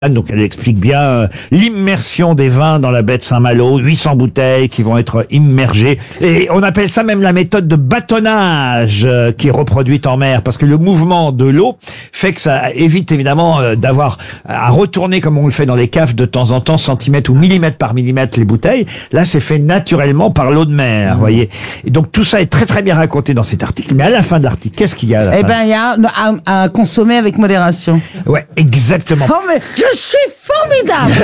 Donc elle explique bien l'immersion des vins dans la baie de Saint-Malo, 800 bouteilles qui vont être immergées. Et on appelle ça même la méthode de bâtonnage qui est reproduite en mer, parce que le mouvement de l'eau fait que ça évite évidemment d'avoir à retourner comme on le fait dans les caves de temps en temps, centimètre ou millimètre par millimètre les bouteilles. Là c'est fait naturellement par l'eau de mer, voyez. Et donc tout ça est très très bien raconté dans cet article. Mais à la fin de l'article, qu'est-ce qu'il y a à la fin? Eh ben il y a à consommer avec modération. Ouais, exactement. Oh mais je suis formidable.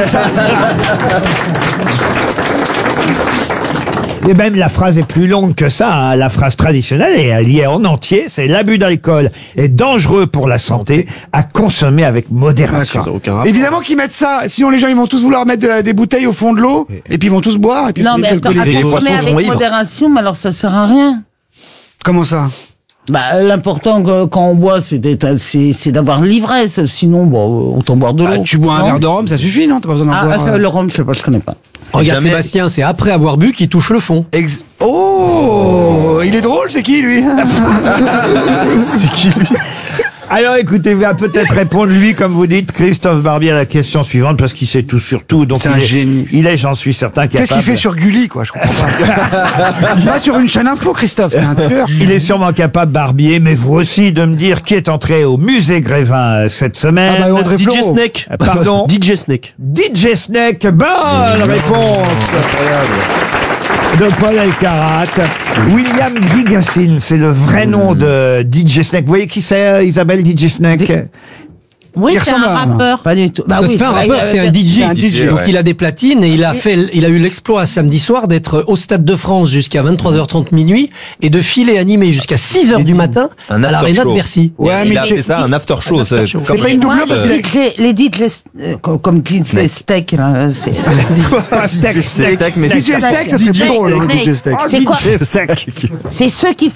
Et même la phrase est plus longue que ça, hein. La phrase traditionnelle est liée en entier, c'est l'abus d'alcool est dangereux pour la santé, à consommer avec modération. Évidemment qu'ils mettent ça, sinon les gens ils vont tous vouloir mettre des bouteilles au fond de l'eau, et puis ils vont tous boire, et puis Non mais attends, à consommer avec modération, mais alors ça sert à rien. Comment ça? Bah, l'important quand on boit, c'est d'avoir l'ivresse. Sinon, bon, autant boire de l'eau. Tu bois un verre de rhum, ça suffit, non? T'as pas besoin d'en boire. Le rhum, je sais pas, je connais pas. Regarde Sébastien, c'est après avoir bu qu'il touche le fond. Oh, il est drôle, c'est qui lui? C'est qui lui? Alors écoutez, va peut-être répondre lui, comme vous dites, Christophe Barbier, à la question suivante, parce qu'il sait tout sur tout. Donc c'est un génie. Il est, j'en suis certain, capable. Qu'est-ce qu'il fait sur Gulli, quoi? Je comprends pas. Il va sur une chaîne info, Christophe. T'es un tueur. Il est sûrement capable, Barbier, mais vous aussi, de me dire qui est entré au musée Grévin cette semaine. Ah bah Audrey DJ Fleurot. Snake. Pardon? DJ Snake. DJ Snake, bonne réponse de Paul Elkarat. William Gigassin, c'est le vrai nom de DJ Snake. Vous voyez qui c'est, Isabelle, DJ Snake? Oui, c'est un rappeur. Pas du tout. Bah oui, c'est pas un rappeur, c'est un DJ. Donc ouais. il a des platines et il a eu l'exploit samedi soir d'être au Stade de France jusqu'à 23h30 minuit et de filer animé jusqu'à 6h du matin à l'Arena de Bercy. Ouais, mais il a fait ça, un after show. C'est pas une doublure parce comme les steaks, là, c'est. Steak, mais DJ Steak, ça serait plus drôle, hein, DJ Steak. C'est quoi? C'est ceux qui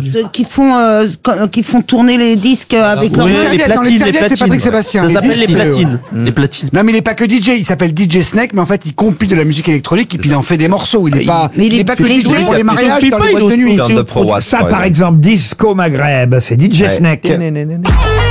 font tourner les disques avec leur les platines, c'est Patrick Sébastien. Ça s'appelle les platines. Les platines. Non, mais il est pas que DJ, il s'appelle DJ Snake, mais en fait, il compile de la musique électronique et puis il en fait des morceaux. Il est pas que DJ pour les mariages, dans les boîtes de nuit. Ça, par exemple, Disco Maghreb, c'est DJ Snake.